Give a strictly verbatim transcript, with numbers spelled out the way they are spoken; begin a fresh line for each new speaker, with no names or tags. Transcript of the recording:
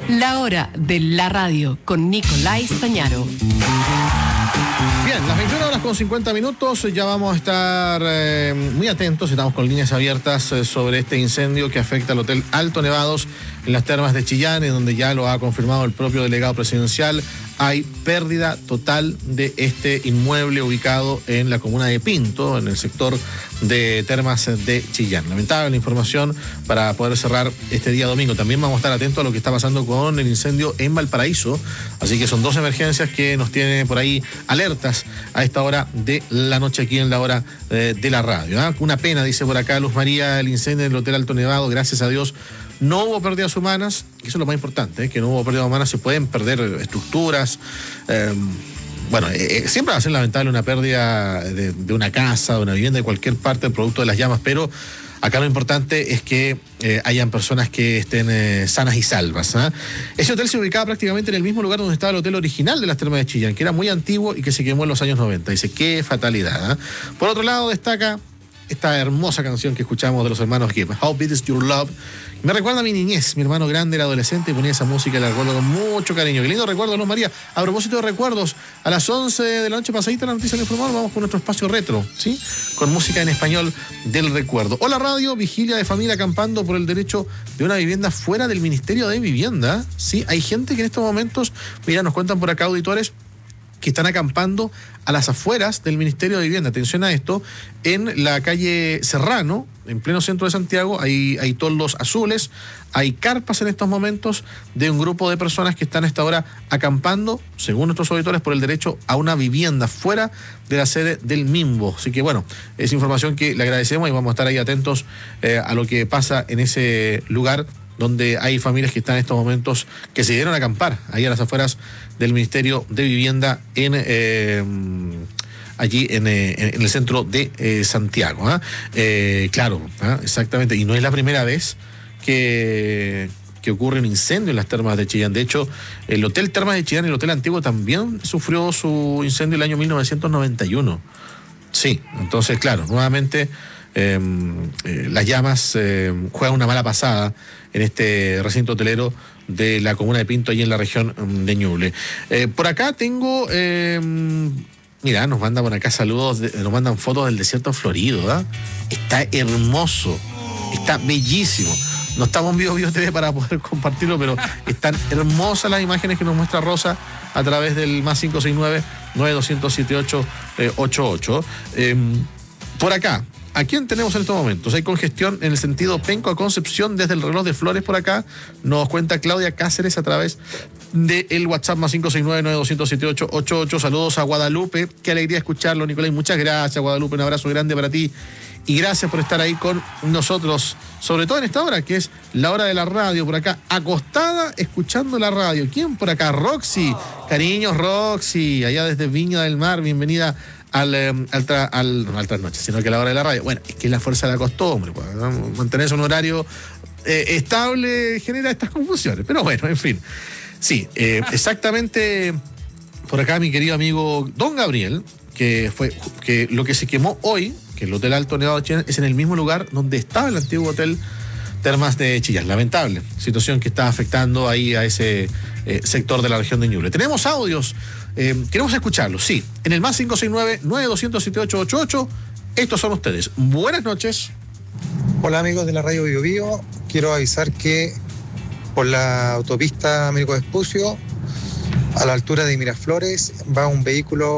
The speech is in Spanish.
La hora de la radio con Nicolás Stañaro.
Bien, las veintiuna horas con cincuenta minutos, ya vamos a estar eh, muy atentos, estamos con líneas abiertas eh, sobre este incendio que afecta al Hotel Alto Nevados en las termas de Chillán, en donde ya lo ha confirmado el propio delegado presidencial. Hay pérdida total de este inmueble ubicado en la comuna de Pinto, en el sector de termas de Chillán. Lamentable la información para poder cerrar este día domingo. También vamos a estar atentos a lo que está pasando con el incendio en Valparaíso. Así que son dos emergencias que nos tienen por ahí alertas a esta hora de la noche aquí en la hora eh, de la radio. ¿eh? Una pena, dice por acá Luz María, el incendio en el Hotel Alto Nevado. Gracias a Dios no hubo pérdidas humanas, y eso es lo más importante, ¿eh? que no hubo pérdidas humanas. Se pueden perder estructuras. Eh, bueno, eh, siempre va a ser lamentable una pérdida de, de una casa, de una vivienda, de cualquier parte, producto de las llamas, pero acá lo importante es que eh, hayan personas que estén eh, sanas y salvas. ¿eh? Ese hotel se ubicaba prácticamente en el mismo lugar donde estaba el hotel original de las termas de Chillán, que era muy antiguo y que se quemó en los años noventa. Dice, qué fatalidad. ¿eh? Por otro lado, destaca esta hermosa canción que escuchamos de los hermanos Gibb, How Big Is Your Love. Me recuerda a mi niñez. Mi hermano grande era adolescente y ponía esa música y la recuerdo con mucho cariño. Qué lindo recuerdo, ¿no, María? A propósito de recuerdos, a las once de la noche pasadita, la noticia del informador, vamos con nuestro espacio retro, ¿sí? Con música en español del recuerdo. Hola Radio, vigilia de familia acampando por el derecho de una vivienda fuera del Ministerio de Vivienda. Sí, hay gente que en estos momentos, mira, nos cuentan por acá auditores, que están acampando a las afueras del Ministerio de Vivienda. Atención a esto, en la calle Serrano, en pleno centro de Santiago, hay, hay toldos azules, hay carpas en estos momentos de un grupo de personas que están a esta hora acampando, según nuestros auditores, por el derecho a una vivienda fuera de la sede del MIMBO. Así que bueno, es información que le agradecemos y vamos a estar ahí atentos eh, a lo que pasa en ese lugar, donde hay familias que están en estos momentos, que se dieron a acampar ahí a las afueras del Ministerio de Vivienda en eh, allí en, eh, en el centro de eh, Santiago. ¿eh? Eh, claro, ¿eh? exactamente, y no es la primera vez que, que ocurre un incendio en las termas de Chillán. De hecho, el Hotel Termas de Chillán, el Hotel Antiguo, también sufrió su incendio el año mil novecientos noventa y uno. Sí, entonces, claro, nuevamente Eh, eh, las llamas eh, juegan una mala pasada en este recinto hotelero de la comuna de Pinto, allí en la región de Ñuble. Eh, por acá tengo, eh, mira, nos mandan por acá saludos, de, nos mandan fotos del desierto florido, ¿eh? Está hermoso, está bellísimo. No estamos en Vivo Vivo T V para poder compartirlo, pero están hermosas las imágenes que nos muestra Rosa a través del más cinco seis nueve, nueve dos cero cero, siete ocho ocho ocho. Eh, por acá, ¿a quién tenemos en estos momentos? Hay congestión en el sentido Penco a Concepción desde el reloj de Flores por acá. Nos cuenta Claudia Cáceres a través del WhatsApp más cinco seis nueve, nueve dos cero cero, siete ocho ocho ocho. Saludos a Guadalupe. Qué alegría escucharlo, Nicolás. Muchas gracias, Guadalupe. Un abrazo grande para ti. Y gracias por estar ahí con nosotros, sobre todo en esta hora, que es la hora de la radio, por acá, acostada, escuchando la radio. ¿Quién por acá? Roxy. Cariños, Roxy, allá desde Viña del Mar. Bienvenida al, al, tra, al no al trasnoche, sino que a la hora de la radio. Bueno, es que es la fuerza de la costumbre, pues, ¿no? Mantenerse un horario eh, estable genera estas confusiones, pero bueno, en fin. Sí, eh, exactamente por acá mi querido amigo Don Gabriel, que fue que lo que se quemó hoy, que el Hotel Alto Nevado de Chillán, es en el mismo lugar donde estaba el antiguo Hotel Termas de Chillán. Lamentable situación que está afectando ahí a ese eh, sector de la región de Ñuble. Tenemos audios, eh, queremos escucharlos, sí, en el más cinco seis nueve, nueve dos cero cero, siete ocho ocho ocho. Estos son ustedes. Buenas noches.
Hola amigos de la radio Bio Bio, quiero avisar que por la autopista Américo Vespucio, a la altura de Miraflores, va un vehículo